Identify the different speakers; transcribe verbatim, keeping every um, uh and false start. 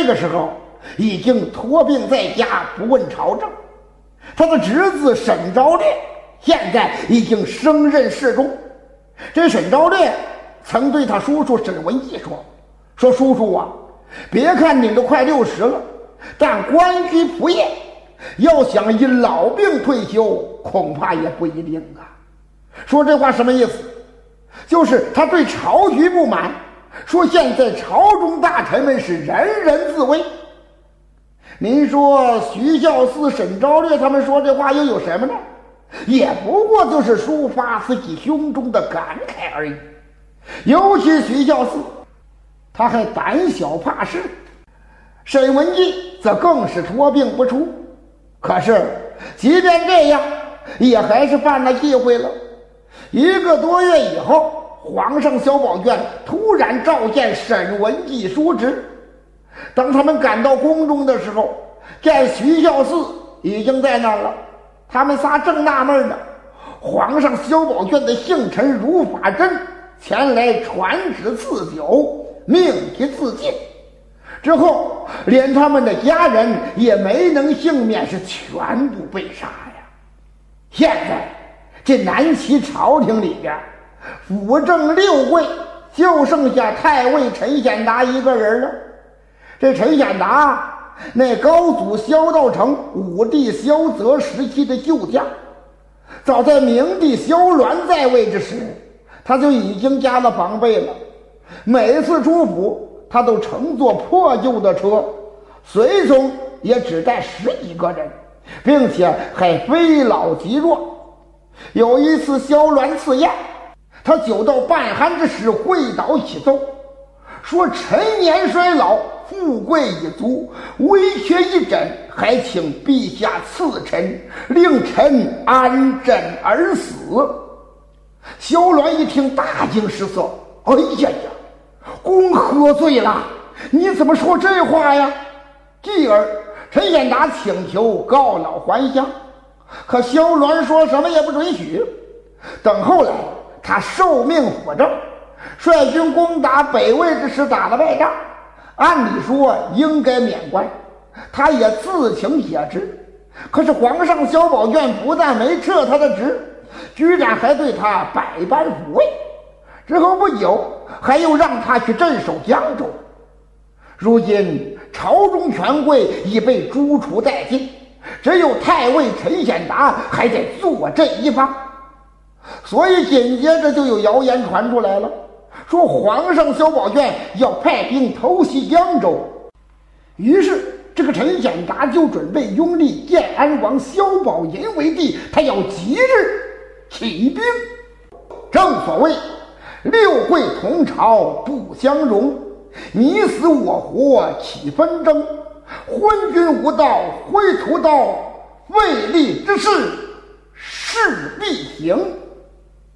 Speaker 1: 个时候已经托病在家，不问朝政。他的侄子沈昭烈现在已经升任侍中。这沈昭烈曾对他叔叔沈文季说：“说叔叔啊，别看你都快六十了，但官居仆业，要想因老病退休，恐怕也不一定啊。”说这话什么意思？就是他对朝局不满，说现在朝中大臣们是人人自危。您说徐孝嗣、沈昭烈他们说这话又有什么呢？也不过就是抒发自己胸中的感慨而已。尤其徐孝嗣，他还胆小怕事，沈文季则更是托病不出。可是即便这样，也还是犯了忌讳了。一个多月以后，皇上萧宝卷突然召见沈文季叔侄。当他们赶到宫中的时候，见徐孝嗣已经在那儿了。他们仨正纳闷呢，皇上萧宝卷的幸臣如法真前来传旨赐酒，命其自尽。之后连他们的家人也没能幸免，是全部被杀呀。现在这南齐朝廷里边，辅政六位就剩下太尉陈显达一个人了。这陈显达，那高祖萧道成武帝萧泽时期的旧将，早在明帝萧鸾在位之时，他就已经加了防备了。每次出府，他都乘坐破旧的车，随从也只带十几个人，并且还非老即弱。有一次萧鸾赐宴，他酒到半酣之时，会倒起奏，说陈年衰老，富贵已足，微缺一枕，还请陛下赐臣，令臣安枕而死。萧鸾一听大惊失色，哎呀呀，公喝醉了，你怎么说这话呀？继而陈显达请求告老还乡，可萧鸾说什么也不准许。等后来他受命辅政，率军攻打北魏之时打了败仗，按理说应该免官，他也自请解职。可是皇上萧宝卷不但没撤他的职，居然还对他百般抚慰。之后不久，还又让他去镇守江州。如今朝中权贵已被诛除殆尽，只有太尉陈显达还在坐镇一方。所以紧接着就有谣言传出来了，说皇上萧宝卷要派兵偷袭江州。于是这个陈显达就准备拥立建安王萧宝寅为帝，他要即日起兵。正所谓六贵同朝不相容，你死我活起纷争，昏君无道挥屠刀，废立之事势必行。